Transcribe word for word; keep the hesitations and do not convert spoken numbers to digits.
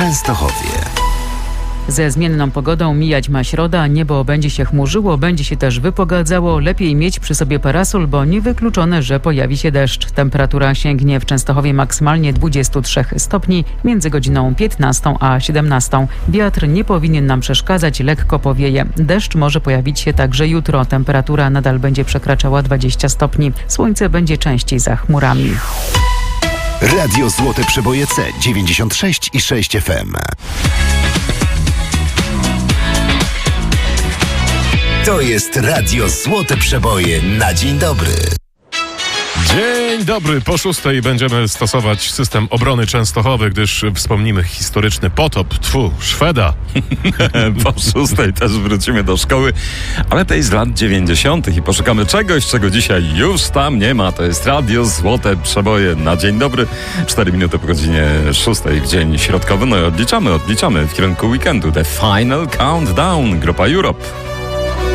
Częstochowie. Ze zmienną pogodą mijać ma środa, niebo będzie się chmurzyło, będzie się też wypogadzało. Lepiej mieć przy sobie parasol, bo niewykluczone, że pojawi się deszcz. Temperatura sięgnie w Częstochowie maksymalnie dwadzieścia trzy stopni między godziną piętnastą a siedemnastą. Wiatr nie powinien nam przeszkadzać, lekko powieje. Deszcz może pojawić się także jutro. Temperatura nadal będzie przekraczała dwadzieścia stopni. Słońce będzie częściej za chmurami. Radio Złote Przeboje C dziewięćdziesiąt sześć i sześć F M. To jest Radio Złote Przeboje na dzień dobry. Dzień dobry, po szóstej będziemy stosować system obrony Częstochowy, gdyż wspomnimy historyczny potop, tfu, Szweda. Po szóstej też wrócimy do szkoły, ale tej z lat dziewięćdziesiątych i poszukamy czegoś, czego dzisiaj już tam nie ma. To jest Radio Złote Przeboje na dzień dobry. Cztery minuty po godzinie szóstej w dzień środkowy. No i odliczamy, odliczamy w kierunku weekendu. The Final Countdown, grupa Europe.